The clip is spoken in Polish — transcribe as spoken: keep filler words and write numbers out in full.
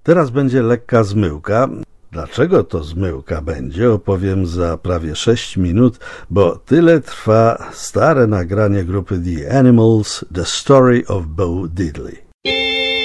Teraz będzie lekka zmyłka. Dlaczego to zmyłka będzie, opowiem za prawie sześć minut, bo tyle trwa stare nagranie grupy The Animals, The Story of Bo Diddley.